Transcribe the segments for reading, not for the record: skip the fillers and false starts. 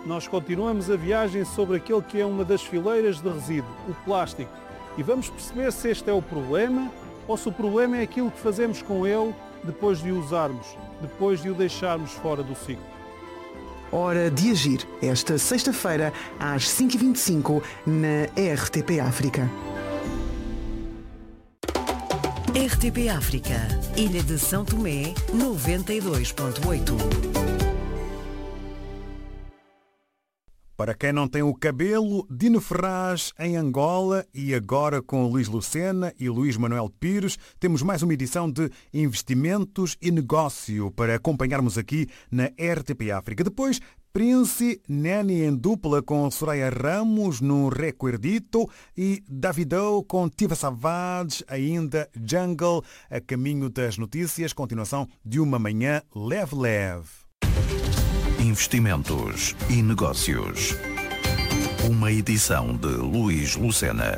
nós continuamos a viagem sobre aquele que é uma das fileiras de resíduo, o plástico, e vamos perceber se este é o problema ou se o problema é aquilo que fazemos com ele depois de o usarmos, depois de o deixarmos fora do ciclo. Hora de Agir, esta sexta-feira, às 5h25, na RTP África. RTP África, Ilha de São Tomé, 92.8. Para quem não tem o cabelo, Dino Ferraz em Angola, e agora com Luís Lucena e Luís Manuel Pires, temos mais uma edição de Investimentos e Negócio para acompanharmos aqui na RTP África. Depois, Prince, Neni em dupla com Soraya Ramos no Recuerdito e Davido com Tiva Savage, ainda Jungle, a caminho das notícias, continuação de uma manhã leve-leve. Investimentos e Negócios. Uma edição de Luís Lucena.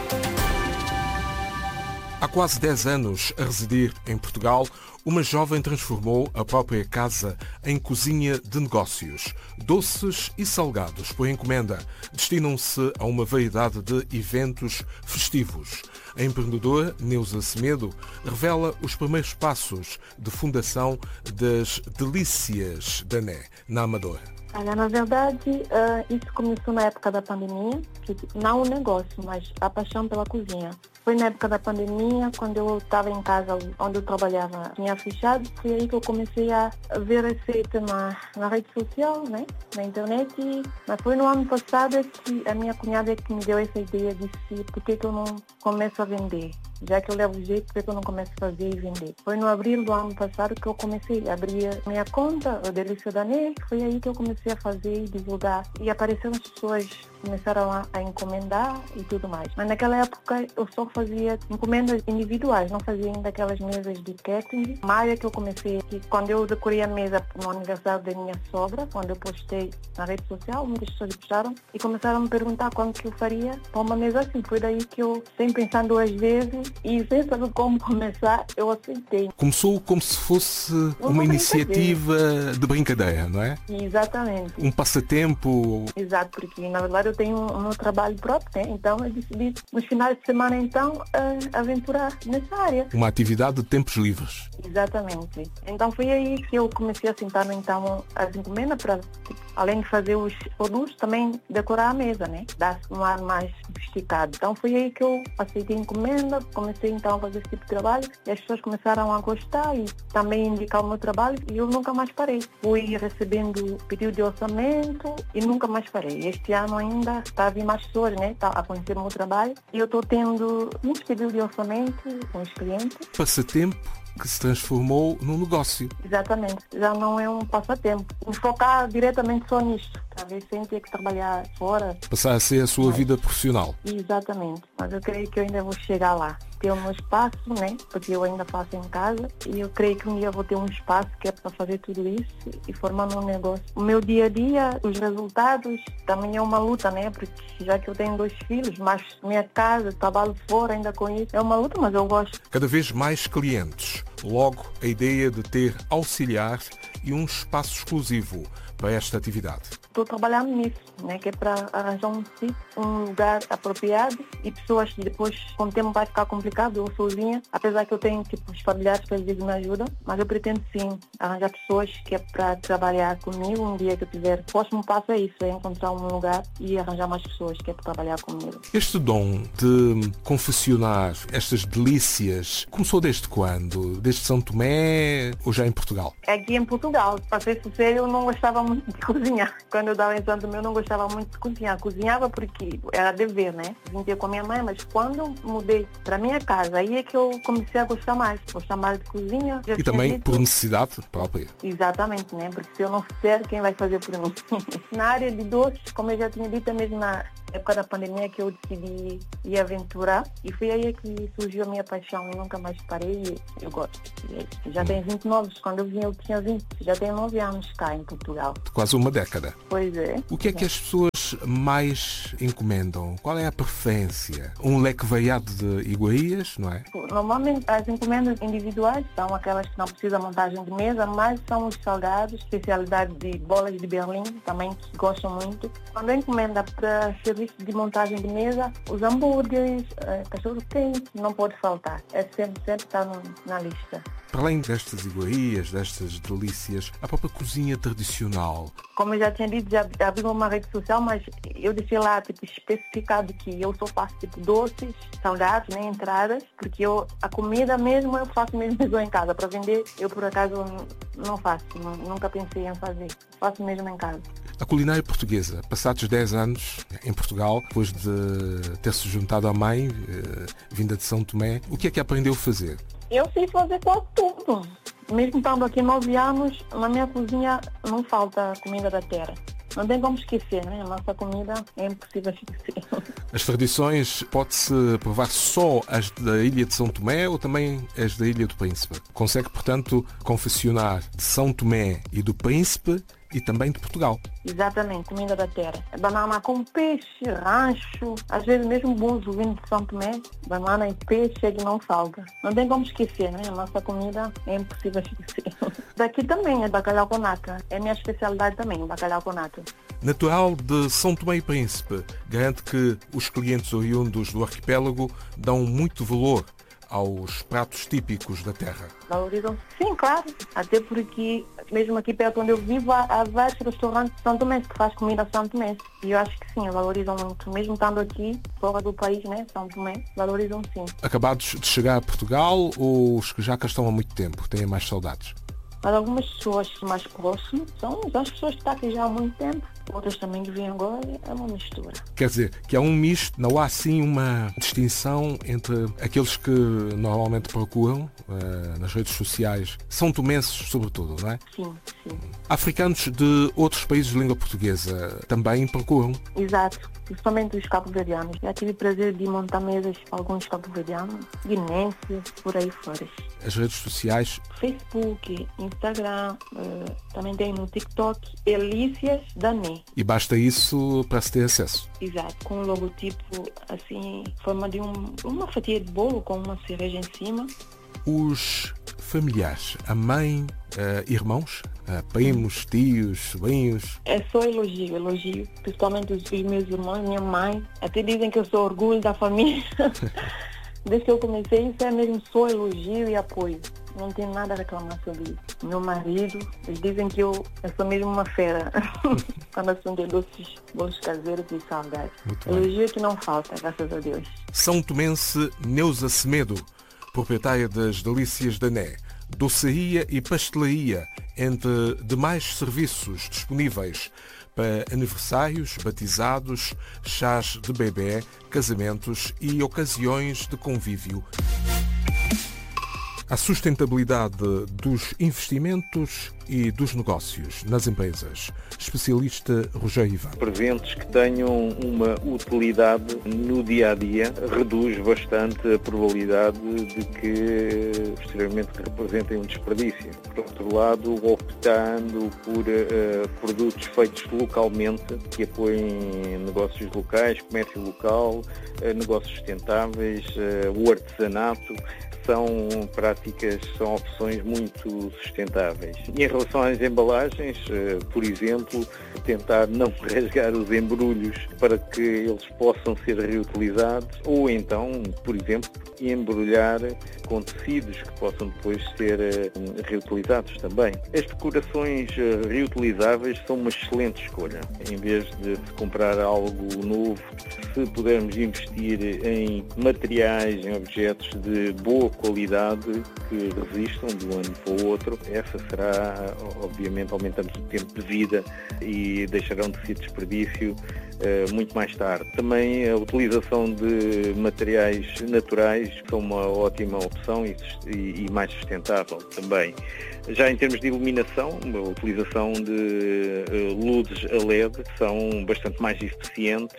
Há quase 10 anos a residir em Portugal, uma jovem transformou a própria casa em cozinha de negócios. Doces e salgados por encomenda destinam-se a uma variedade de eventos festivos. A empreendedora Neuza Semedo revela os primeiros passos de fundação das Delícias da Né, na Amadora. Olha, na verdade, isso começou na época da pandemia, não o negócio, mas a paixão pela cozinha. Foi na época da pandemia, quando eu estava em casa, onde eu trabalhava, tinha fechado, foi aí que eu comecei a ver receita na rede social, né? Na internet. Mas foi no ano passado que a minha cunhada que me deu essa ideia, disse, por que eu não começo a vender? Já que eu levo jeito, por que eu não começo a fazer e vender? Foi no abril do ano passado que eu comecei a abrir a minha conta, o Delícia da Né, foi aí que eu comecei a fazer e divulgar. E apareceram as pessoas, começaram a encomendar e tudo mais. Mas naquela época eu só fazia encomendas individuais, não fazia ainda aquelas mesas de catering. Uma área que eu comecei, que quando eu decorei a mesa no aniversário da minha sogra, quando eu postei na rede social, muitas pessoas gostaram e começaram a me perguntar quanto que eu faria para uma mesa assim. Foi daí que eu, sem pensar duas vezes e sem saber como começar, eu aceitei. Começou como se fosse uma iniciativa de brincadeira, não é? Exatamente. Um passatempo. Exato, porque na verdade eu tenho o meu trabalho próprio, né? Então eu decidi nos finais de semana então aventurar nessa área. Uma atividade de tempos livres. Exatamente. Então foi aí que eu comecei a sentar então as encomendas para, além de fazer os produtos, também decorar a mesa, né? Dar um ar mais sofisticado. Então foi aí que eu aceitei a encomenda, comecei então a fazer esse tipo de trabalho e as pessoas começaram a gostar e também indicar o meu trabalho e eu nunca mais parei. Fui recebendo pedido de orçamento e nunca mais parei. Este ano ainda está a vir mais pessoas, né? Está a conhecer o meu trabalho e eu estou tendo muitos pedidos de orçamento com os clientes. Passatempo que se transformou num negócio. Exatamente. Já não é um passatempo. Me focar diretamente só nisto. Talvez sem ter que trabalhar fora. Passar a ser a sua vida profissional. Exatamente. Mas eu creio que eu ainda vou chegar lá. Ter o meu espaço, né? Porque eu ainda faço em casa. E eu creio que um dia eu vou ter um espaço que é para fazer tudo isso e formar um negócio. O meu dia a dia, os resultados, também é uma luta, né? Porque já que eu tenho 2 filhos, mas minha casa, trabalho fora ainda com isso, é uma luta, mas eu gosto. Cada vez mais clientes. Logo, a ideia de ter auxiliar e um espaço exclusivo para esta atividade. Estou trabalhando nisso, né? Que é para arranjar um sítio, um lugar apropriado e pessoas que depois, com o tempo vai ficar complicado, eu sozinha, apesar que eu tenho os familiares que às vezes me ajudam, mas eu pretendo sim arranjar pessoas que é para trabalhar comigo um dia que eu tiver. O próximo passo é isso, é encontrar um lugar e arranjar mais pessoas que é para trabalhar comigo. Este dom de confeccionar estas delícias começou desde quando? Desde São Tomé ou já em Portugal? Aqui em Portugal, para ser sincero, eu não gostava muito de cozinhar. Quando eu estava em São Tomé, eu não gostava muito de cozinhar. Cozinhava porque era dever, né? Vim com a minha mãe, mas quando eu mudei para minha casa, aí é que eu comecei a gostar mais de cozinha. E também por necessidade própria. Exatamente, né? Porque se eu não fizer, quem vai fazer por mim? Na área de doces, como eu já tinha dito, mesmo Na época da pandemia que eu decidi ir aventurar e foi aí que surgiu a minha paixão. Eu nunca mais parei e eu gosto. Já tenho 29, quando eu vim eu tinha 20. Já tenho 9 anos cá em Portugal. Quase uma década. Pois é. O que é que as pessoas mais encomendam? Qual é a preferência? Um leque variado de iguarias, não é? Normalmente as encomendas individuais são aquelas que não precisam montagem de mesa, mas são os salgados, especialidade de bolas de Berlim, também que gostam muito. Quando a encomenda para serviço de montagem de mesa, os hambúrgueres, cachorro quente, não pode faltar. É sempre está na lista. Para além destas iguarias, destas delícias, a própria cozinha tradicional. Como eu já tinha dito, já abri uma rede social, mas eu deixei lá especificado que eu só faço doces, salgados, nem entradas, porque a comida mesmo eu faço mesmo em casa. Para vender, eu por acaso não faço, nunca pensei em fazer. Faço mesmo em casa. A culinária portuguesa, passados 10 anos em Portugal, depois de ter se juntado à mãe, vinda de São Tomé, o que é que aprendeu a fazer? Eu sei fazer quase tudo. Mesmo estando aqui 9 anos, na minha cozinha não falta comida da terra. Não tem como esquecer, né? A nossa comida é impossível esquecer. As tradições pode-se provar só as da Ilha de São Tomé ou também as da Ilha do Príncipe? Consegue, portanto, confeccionar de São Tomé e do Príncipe e também de Portugal. Exatamente, comida da terra. Banana com peixe, rancho, às vezes mesmo bunzo vindo de São Tomé, banana e peixe é que não falta. Não tem como esquecer, né? A nossa comida é impossível esquecer. Daqui também é bacalhau com nata. É a minha especialidade também, bacalhau com nata. Natural de São Tomé e Príncipe, garante que os clientes oriundos do arquipélago dão muito valor aos pratos típicos da terra. Valorizam? Sim, claro. Até porque, mesmo aqui perto onde eu vivo, há vários restaurantes de São Tomé que faz comida São Tomé. E eu acho que sim, valorizam muito. Mesmo estando aqui, fora do país, né, São Tomé, valorizam sim. Acabados de chegar a Portugal ou os que já cá estão há muito tempo, têm mais saudades? Para algumas pessoas mais próximas, são as pessoas que estão aqui já há muito tempo. Outras também que vêm agora, é uma mistura. Quer dizer, que há um misto, não há assim uma distinção entre aqueles que normalmente procuram nas redes sociais, são tomenses sobretudo, não é? Sim, sim. Africanos de outros países de língua portuguesa também procuram? Exato, principalmente os cabo-verdianos. Já tive o prazer de montar mesas para alguns cabo-verdianos, guinenses, por aí fora. As redes sociais? Facebook, Instagram, também tem no TikTok, Elícias Dané. E basta isso para se ter acesso? Exato, com um logotipo assim, em forma de uma fatia de bolo com uma cereja em cima. Os familiares, a mãe, irmãos, primos, tios, sobrinhos? É só elogio. Principalmente os meus irmãos, minha mãe. Até dizem que eu sou orgulho da família. Desde que eu comecei, isso é mesmo só elogio e apoio. Não tenho nada a reclamar sobre isso. Meu marido, eles dizem que eu sou mesmo uma fera. Quando assunto de doces, bolos caseiros e salgados. Elogio que não falta, graças a Deus. São tomense Neuza Semedo, proprietária das Delícias Dané, doçaria e pastelaria, entre demais serviços disponíveis para aniversários, batizados, chás de bebê, casamentos e ocasiões de convívio. A sustentabilidade dos investimentos e dos negócios nas empresas. Especialista Rogério Ivan. Presentes que tenham uma utilidade no dia-a-dia reduz bastante a probabilidade de que posteriormente representem um desperdício. Por outro lado, optando por produtos feitos localmente, que apoiem negócios locais, comércio local, negócios sustentáveis, o artesanato, são práticas, são opções muito sustentáveis. E em relação às embalagens, por exemplo, tentar não rasgar os embrulhos para que eles possam ser reutilizados ou então, por exemplo, embrulhar com tecidos que possam depois ser reutilizados também. As decorações reutilizáveis são uma excelente escolha. Em vez de comprar algo novo, se pudermos investir em materiais, em objetos de boa qualidade que resistam de um ano para o outro, essa será, obviamente, aumentamos o tempo de vida e deixarão de ser desperdício muito mais tarde. Também a utilização de materiais naturais são uma ótima opção e mais sustentável também. Já em termos de iluminação, a utilização de luzes a LED são bastante mais eficientes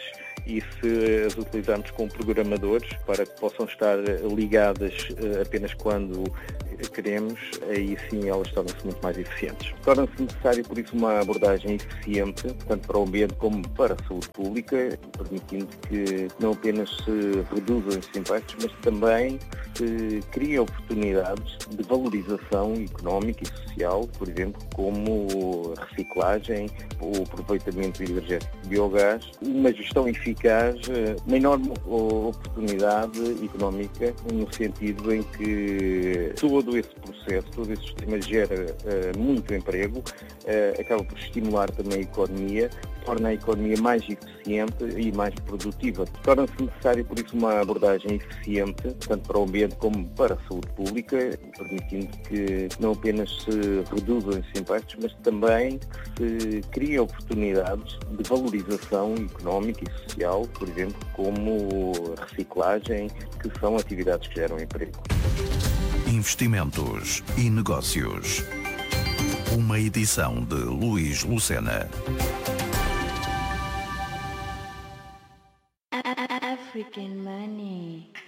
e se as utilizarmos com programadores para que possam estar ligadas apenas quando queremos, aí sim elas tornam-se muito mais eficientes. Torna-se necessário, por isso, uma abordagem eficiente, tanto para o ambiente como para a saúde pública, permitindo que não apenas se reduzam esses impactos, mas também se criem oportunidades de valorização económica e social, por exemplo, como a reciclagem, o aproveitamento energético de biogás, uma gestão eficaz, uma enorme oportunidade económica, no sentido em que todo esse processo, todo esse sistema gera muito emprego, acaba por estimular também a economia, torna a economia mais eficiente e mais produtiva. Torna-se necessário, por isso, uma abordagem eficiente, tanto para o ambiente como para a saúde pública, permitindo que não apenas se reduzam esses impactos, mas também se criem oportunidades de valorização económica e social, por exemplo, como a reciclagem, que são atividades que geram emprego. Investimentos e negócios. Uma edição de Luís Lucena. African money.